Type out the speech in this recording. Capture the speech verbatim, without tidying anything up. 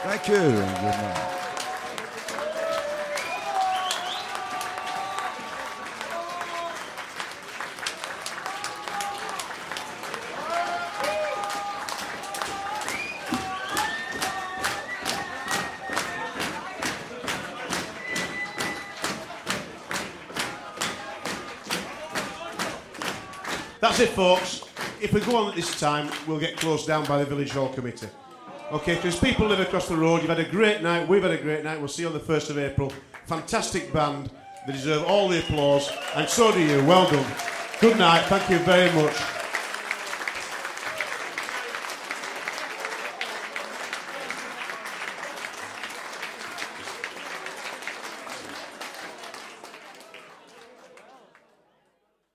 Thank you, and good night. That's it, folks. If we go on at this time, we'll get closed down by the Village Hall Committee. Okay, because people live across the road. You've had a great night. We've had a great night. We'll see you on the first of April. Fantastic band. They deserve all the applause. And so do you. Well done. Good night. Thank you very much.